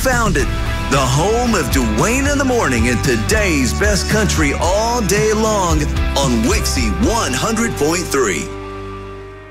found it. The home of Dwayne in the Morning and today's best country all day long on Wixie 100.3.